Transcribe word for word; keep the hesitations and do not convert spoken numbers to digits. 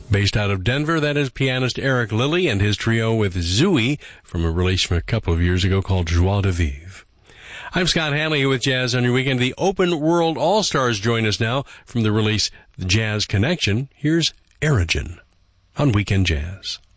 Based out of Denver, that is pianist Eric Lilly and his trio with Zooey from a release from a couple of years ago called Joie de Vivre. I'm Scott Hanley with Jazz on Your Weekend. The Open World All-Stars join us now from the release The Jazz Connection. Here's Erigen on Weekend Jazz.